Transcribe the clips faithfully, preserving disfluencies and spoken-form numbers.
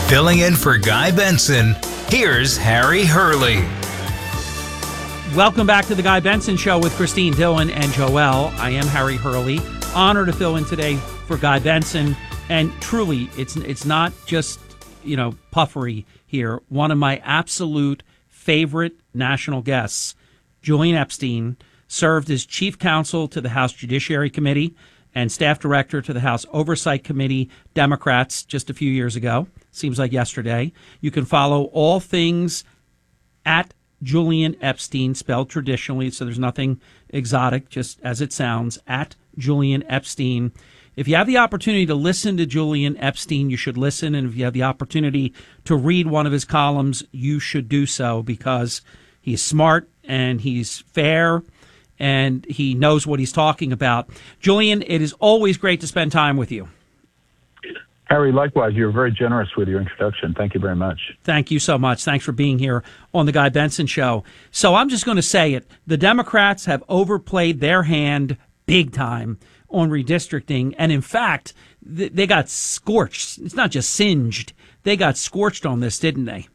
Filling in for Guy Benson, here's Harry Hurley. Welcome back to the Guy Benson Show with Christine Dillon and Joelle. I am Harry Hurley. Honored to fill in today for Guy Benson. And truly, it's it's not just, you know, puffery here. One of my absolute favorite national guests, Julian Epstein, served as chief counsel to the House Judiciary Committee and staff director to the House Oversight Committee, Democrats, just a few years ago. Seems like yesterday. You can follow all things at Julian Epstein, spelled traditionally, so there's nothing exotic, just as it sounds, at Julian Epstein. If you have the opportunity to listen to Julian Epstein, you should listen. And if you have the opportunity to read one of his columns, you should do so, because he's smart and he's fair and he knows what he's talking about. Julian, it is always great to spend time with you. Harry, likewise. You're very generous with your introduction. Thank you very much. Thank you so much. Thanks for being here on the Guy Benson Show. So I'm just going to say it. The Democrats have overplayed their hand big time on redistricting. And in fact, th- they got scorched. It's not just singed. They got scorched on this, didn't they?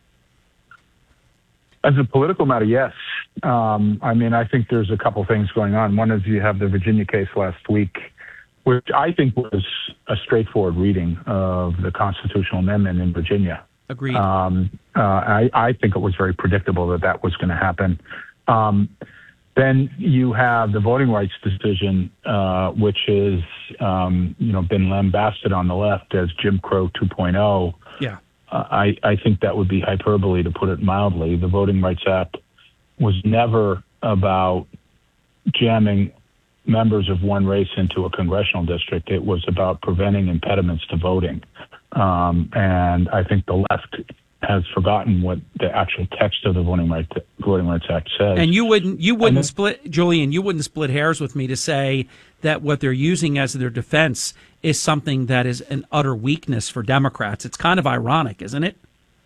As a political matter, yes. Um, I mean, I think there's a couple things going on. One is you have the Virginia case last week, which I think was a straightforward reading of the constitutional amendment in Virginia. Agreed. Um, uh, I, I think it was very predictable that that was going to happen. Um, then you have the voting rights decision, uh, which has um, you know been lambasted on the left as Jim Crow two point oh. Yeah. Uh, I, I think that would be hyperbole, to put it mildly. The Voting Rights Act was never about jamming members of one race into a congressional district. It was about preventing impediments to voting. Um, and I think the left has forgotten what the actual text of the Voting Rights, Voting Rights Act says. And you wouldn't you wouldn't then, split, Julian, you wouldn't split hairs with me to say that what they're using as their defense is something that is an utter weakness for Democrats. It's kind of ironic, isn't it?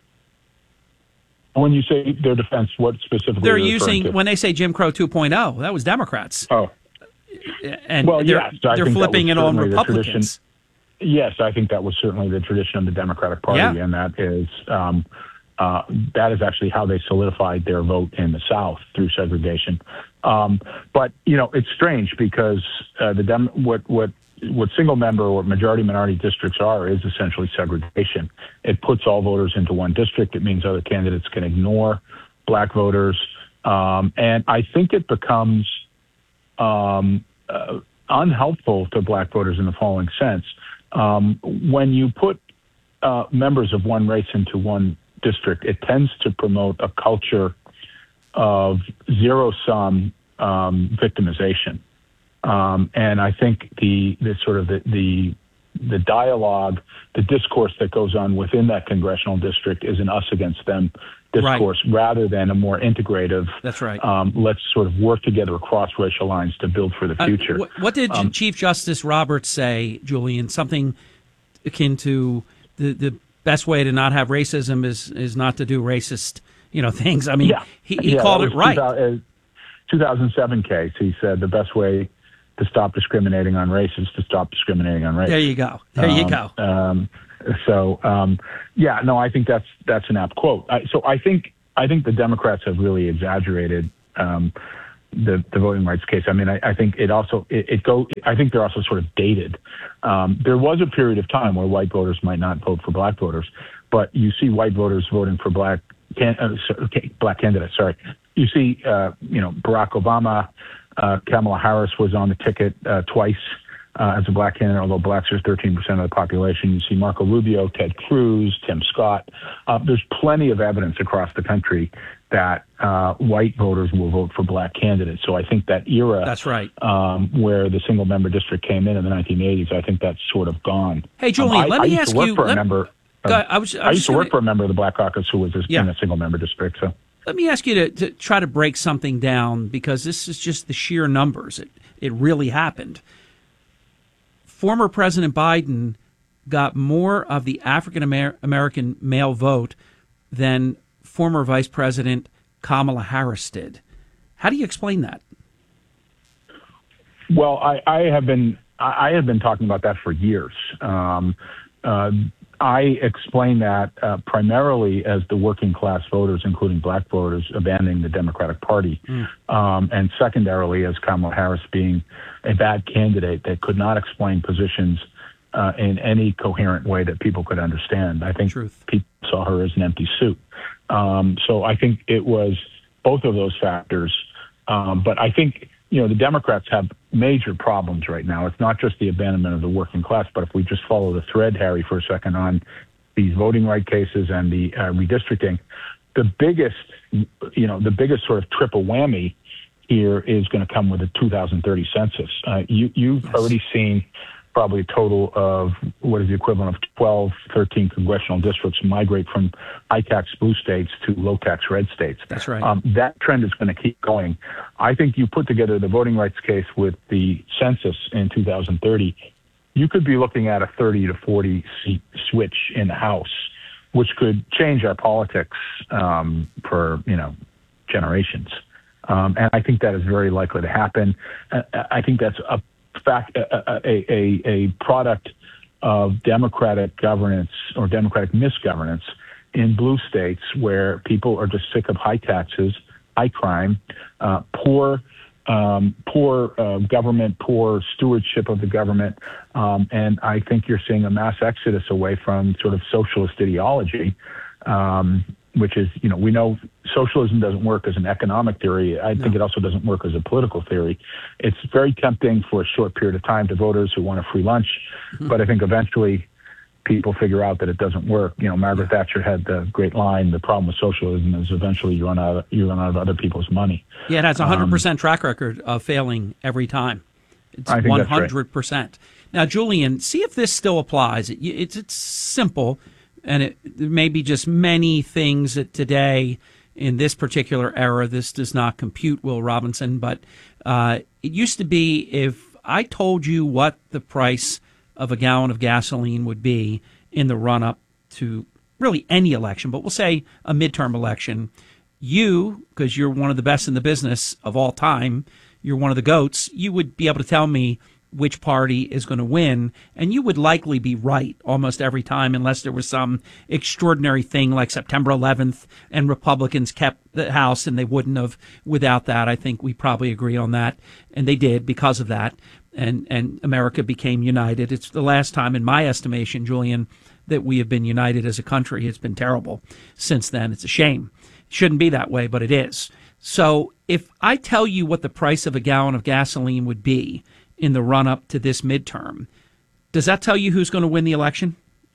When you say their defense, what specifically they're are you using to? When they say Jim Crow two point oh, that was Democrats. Oh. And well, they're, yes, I they're think flipping it on Republicans. Yes, I think that was certainly the tradition of the Democratic Party, yeah. and that is um, uh, that is actually how they solidified their vote in the South, through segregation. Um, but you know, it's strange because uh, the Dem- what what what single member or majority minority districts are is essentially segregation. It puts all voters into one district. It means other candidates can ignore black voters, um, and I think it becomes um, uh, unhelpful to black voters in the following sense. Um, when you put uh, members of one race into one district, it tends to promote a culture of zero-sum um, victimization. Um, and I think the, the sort of the, the the dialogue, the discourse that goes on within that congressional district is an us against them discourse, right, rather than a more integrative. That's right. Um, let's sort of work together across racial lines to build for the future. Uh, what, what did um, Chief Justice Roberts say, Julian? Something akin to the the best way to not have racism is is not to do racist, you know, things. I mean, yeah. he, he yeah, called it right. two thousand seven case, he said the best way to stop discriminating on race is to stop discriminating on race. There you go. There um, you go. Um, so, um, yeah, no, I think that's that's an apt quote. I, so I think I think the Democrats have really exaggerated um, the the voting rights case. I mean, I, I think it also it, it go. I think they're also sort of dated. Um, there was a period of time where white voters might not vote for black voters, but you see white voters voting for black can, uh, sorry, black candidates. Sorry, you see, uh, you know, Barack Obama. Uh, Kamala Harris was on the ticket uh, twice uh, as a black candidate, although blacks are thirteen percent of the population. You see Marco Rubio, Ted Cruz, Tim Scott. Uh, there's plenty of evidence across the country that uh, white voters will vote for black candidates. So I think that era, that's right, um, where the single member district came in in the nineteen eighties, I think that's sort of gone. Hey, Julian, um, I, let me I ask used to work you. For let, a member, uh, I, was, I, I used to work gonna, for a member of the Black Caucus who was yeah. in a single member district. So. Let me ask you to, to try to break something down, because this is just the sheer numbers. It, it really happened. Former President Biden got more of the African American male vote than former Vice President Kamala Harris did. How do you explain that? Well, I, I have been I have been talking about that for years. Um, uh, I explain that uh, primarily as the working class voters, including black voters, abandoning the Democratic Party, mm. um, and secondarily as Kamala Harris being a bad candidate that could not explain positions uh, in any coherent way that people could understand. I think Truth. people saw her as an empty suit. Um, so I think it was both of those factors. Um, but I think, you know, the Democrats have major problems right now. It's not just the abandonment of the working class, but if we just follow the thread, Harry, for a second on these voting right cases and the uh, redistricting, the biggest, you know, the biggest sort of triple whammy here is going to come with the two thousand thirty census. Uh, you, you've yes. already seen probably a total of what is the equivalent of twelve, thirteen congressional districts migrate from high-tax blue states to low-tax red states. That's right. Um, that trend is going to keep going. I think you put together the voting rights case with the census in two thousand thirty, you could be looking at a thirty to forty seat switch in the House, which could change our politics um, for, you know, generations. Um, and I think that is very likely to happen. Uh, I think that's a fact, a, a, a, a product of democratic governance or democratic misgovernance in blue states where people are just sick of high taxes, high crime, uh, poor, um, poor uh, government, poor stewardship of the government. Um, and I think you're seeing a mass exodus away from sort of socialist ideology, um, which is, you know, we know socialism doesn't work as an economic theory. I no. think it also doesn't work as a political theory. It's very tempting for a short period of time to voters who want a free lunch, mm-hmm. but I think eventually people figure out that it doesn't work. You know, Margaret yeah. Thatcher had the great line, the problem with socialism is eventually you run out of, you run out of other people's money. Yeah, it has a one hundred percent um, track record of failing every time. It's I think one hundred percent. That's right. Now, Julian, see if this still applies. It, it's, it's simple. And it, there may be just many things that today, in this particular era, this does not compute, Will Robinson. But uh, it used to be if I told you what the price of a gallon of gasoline would be in the run-up to really any election, but we'll say a midterm election, you, because you're one of the best in the business of all time, you're one of the GOATs, you would be able to tell me which party is going to win, and you would likely be right almost every time unless there was some extraordinary thing like September eleventh and Republicans kept the House and they wouldn't have without that. I think we probably agree on that, and they did because of that, and, and America became united. It's the last time, in my estimation, Julian, that we have been united as a country. It's been terrible since then. It's a shame. It shouldn't be that way, but it is. So if I tell you what the price of a gallon of gasoline would be in the run-up to this midterm, does that tell you who's going to win the election?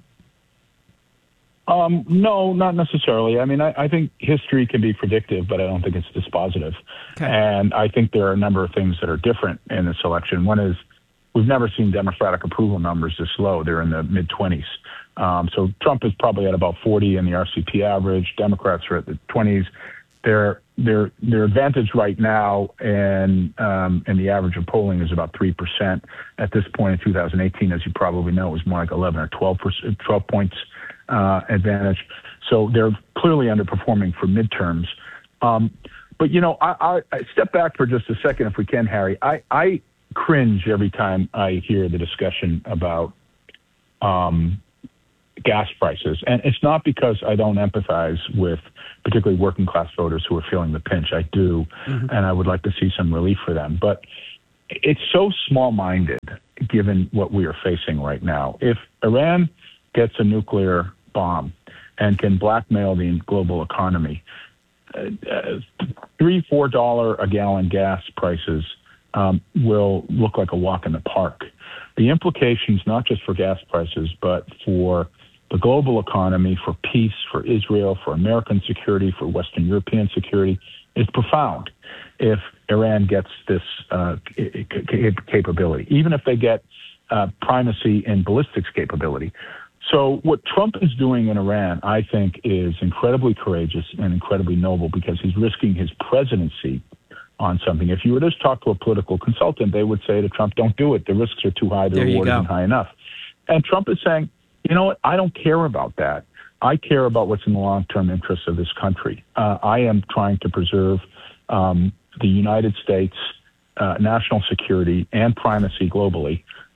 Um, no, not necessarily. I mean, I, I think history can be predictive, but I don't think it's dispositive. Okay. And I think there are a number of things that are different in this election. One is we've never seen Democratic approval numbers this low. They're in the mid-twenties. Um, so Trump is probably at about forty in the R C P average. Democrats are at the twenties. Their their their advantage right now, and um, and the average of polling is about three percent at this point in two thousand eighteen. As you probably know, it was more like eleven or twelve percent, twelve points uh, advantage. So they're clearly underperforming for midterms. Um, but you know, I, I, I step back for just a second, if we can, Harry. I, I cringe every time I hear the discussion about um, gas prices, and it's not because I don't empathize with particularly working class voters who are feeling the pinch. I do, mm-hmm. and I would like to see some relief for them. But it's so small-minded given what we are facing right now. If Iran gets a nuclear bomb and can blackmail the global economy, uh, three, four dollar a gallon gas prices um, will look like a walk in the park. The implications, not just for gas prices, but for the global economy, for peace, for Israel, for American security, for Western European security, is profound if Iran gets this uh, capability, even if they get uh, primacy in ballistics capability. So what Trump is doing in Iran, I think, is incredibly courageous and incredibly noble because he's risking his presidency on something. If you were to just talk to a political consultant, they would say to Trump, don't do it. The risks are too high. The reward isn't high enough. And Trump is saying, you know what? I don't care about that. I care about what's in the long-term interests of this country. Uh, I am trying to preserve um, the United States' uh, national security and primacy globally.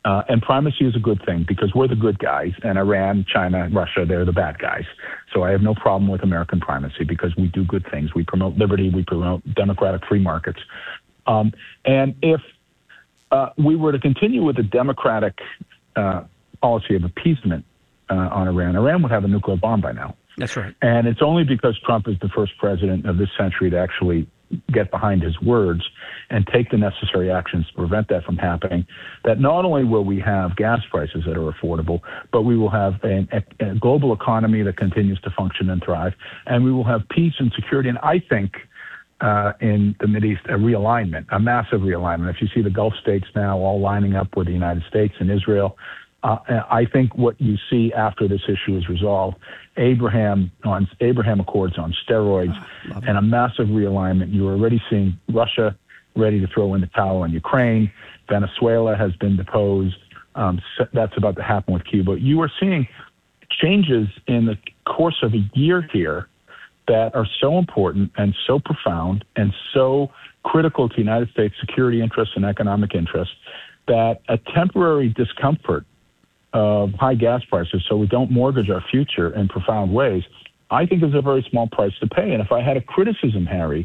Uh, and primacy is a good thing because we're the good guys, and Iran, China, Russia, they're the bad guys. So I have no problem with American primacy because we do good things. We promote liberty. We promote democratic free markets. Um, and if uh, we were to continue with the democratic uh, policy of appeasement uh, on Iran, Iran would have a nuclear bomb by now. That's right. And it's only because Trump is the first president of this century to actually get behind his words and take the necessary actions to prevent that from happening, that not only will we have gas prices that are affordable, but we will have an, a, a global economy that continues to function and thrive, and we will have peace and security. And I think uh, in the Mideast, a realignment, a massive realignment. If you see the Gulf states now all lining up with the United States and Israel, Uh, I think what you see after this issue is resolved, Abraham on Abraham Accords on steroids, oh, and a massive realignment. You're already seeing Russia ready to throw in the towel on Ukraine. Venezuela has been deposed. Um, so that's about to happen with Cuba. You are seeing changes in the course of a year here that are so important and so profound and so critical to United States security interests and economic interests that a temporary discomfort of high gas prices so we don't mortgage our future in profound ways, I think is a very small price to pay. And if I had a criticism, Harry,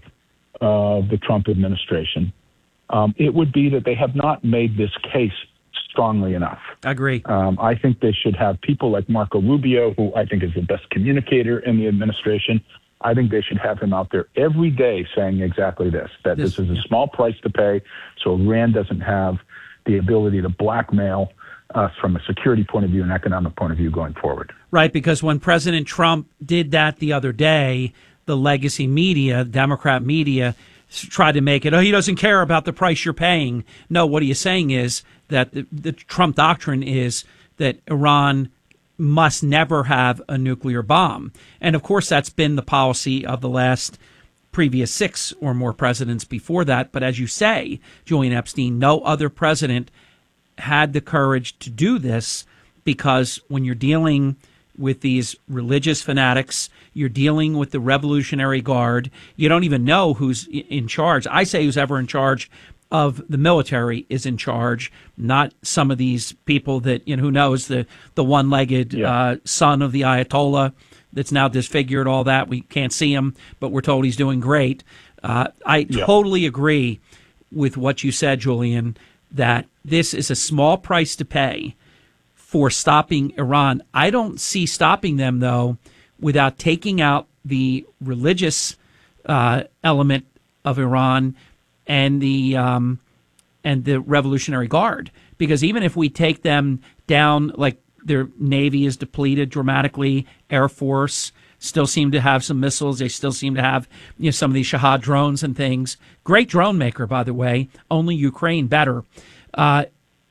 of the Trump administration, um, it would be that they have not made this case strongly enough. I agree. Um, I think they should have people like Marco Rubio, who I think is the best communicator in the administration. I think they should have him out there every day saying exactly this, that this, this is a yeah. small price to pay so Iran doesn't have the ability to blackmail us from a security point of view and economic point of view going forward. Right, because when President Trump did that the other day, the legacy media, Democrat media, tried to make it, oh, he doesn't care about the price you're paying. No, what he is saying is that the, the Trump doctrine is that Iran must never have a nuclear bomb. And, of course, that's been the policy of the last previous six or more presidents before that. But as you say, Julian Epstein, no other president had the courage to do this, because when you're dealing with these religious fanatics, you're dealing with the Revolutionary Guard, you don't even know who's in charge. I say who's ever in charge of the military is in charge, not some of these people that, you know, who knows, the, the one-legged yeah. uh, son of the Ayatollah that's now disfigured, all that. We can't see him, but we're told he's doing great. Uh, I yeah. totally agree with what you said, Julian, that this is a small price to pay for stopping Iran. I don't see stopping them, though, without taking out the religious uh, element of Iran and the um, and the Revolutionary Guard. Because even if we take them down, like their Navy is depleted dramatically, Air Force still seem to have some missiles. They still seem to have, you know, some of these Shahad drones and things. Great drone maker, by the way. Only Ukraine better. Uh,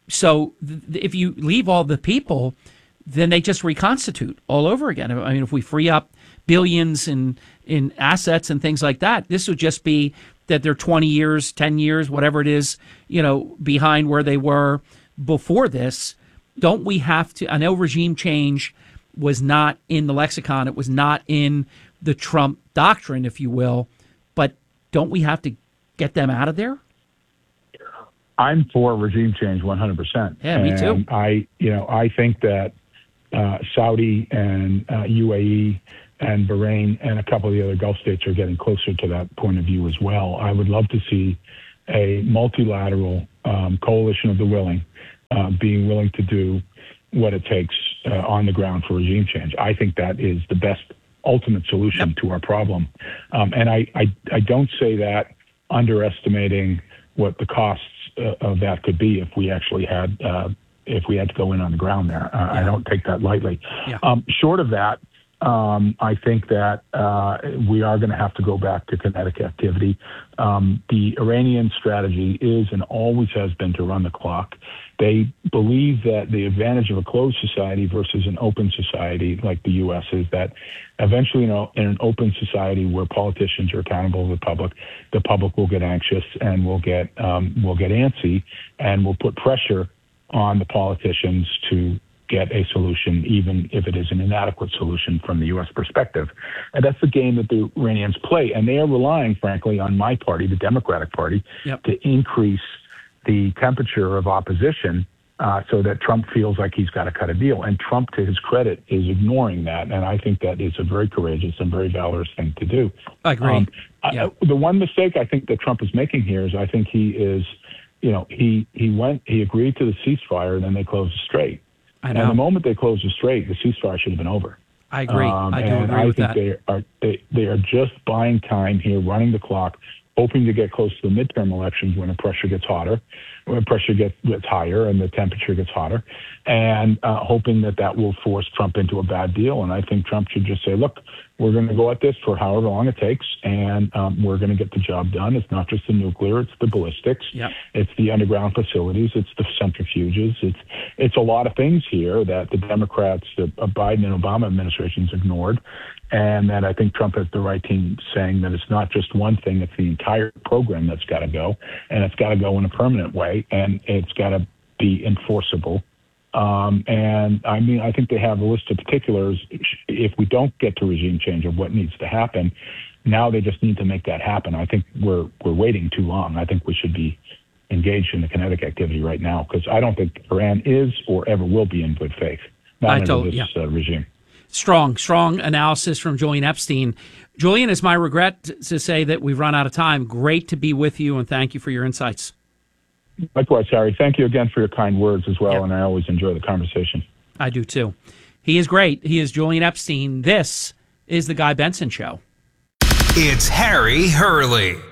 so th- if you leave all the people, then they just reconstitute all over again. I mean, if we free up billions in, in assets and things like that, this would just be that they're twenty years, ten years, whatever it is, you know, behind where they were before this. Don't we have to, I know regime change was not in the lexicon. It was not in the Trump doctrine, if you will. But don't we have to get them out of there? I'm for regime change one hundred percent. Yeah, me too. And I, you know, I think that uh, Saudi and uh, U A E and Bahrain and a couple of the other Gulf states are getting closer to that point of view as well. I would love to see a multilateral um, coalition of the willing uh, being willing to do what it takes uh, on the ground for regime change. I think that is the best ultimate solution yep. to our problem. Um, and I, I, I don't say that underestimating what the costs uh, of that could be if we actually had uh, if we had to go in on the ground there. Uh, yeah. I don't take that lightly. Yeah. Um, short of that, um, I think that uh, we are going to have to go back to kinetic activity. Um, the Iranian strategy is and always has been to run the clock. They believe that the advantage of a closed society versus an open society like the U S is that eventually, you know, in an open society where politicians are accountable to the public, the public will get anxious and will get um, will get antsy and will put pressure on the politicians to get a solution, even if it is an inadequate solution from the U S perspective. And that's the game that the Iranians play. And they are relying, frankly, on my party, the Democratic Party, yep. to increase the temperature of opposition uh, so that Trump feels like he's got to cut a deal. And Trump, to his credit, is ignoring that. And I think that is a very courageous and very valorous thing to do. I agree. Um, yeah. I, the one mistake I think that Trump is making here is I think he is, you know, he, he went, he agreed to the ceasefire, and then they closed the strait. I know. And the moment they closed the strait, the ceasefire should have been over. I agree. Um, I do and agree I with think that. they are they, they are just buying time here, running the clock, hoping to get close to the midterm elections when the pressure gets hotter, when the pressure gets, gets higher and the temperature gets hotter, and uh, hoping that that will force Trump into a bad deal. And I think Trump should just say, look, we're going to go at this for however long it takes, and um, we're going to get the job done. It's not just the nuclear, it's the ballistics, yep. it's the underground facilities, it's the centrifuges, it's it's a lot of things here that the Democrats, the Biden and Obama administrations ignored. And that I think Trump has the right team saying that it's not just one thing, it's the entire program that's got to go, and it's got to go in a permanent way, and it's got to be enforceable. Um, and I mean, I think they have a list of particulars. If we don't get to regime change of what needs to happen, now they just need to make that happen. I think we're we're waiting too long. I think we should be engaged in the kinetic activity right now, because I don't think Iran is or ever will be in good faith, not I under told, this yeah. uh, regime. Strong, strong analysis from Julian Epstein. Julian, it's my regret to say that we've run out of time. Great to be with you, and thank you for your insights. Likewise, Harry. Thank you again for your kind words as well, Yep. and I always enjoy the conversation. I do, too. He is great. He is Julian Epstein. This is The Guy Benson Show. It's Harry Hurley.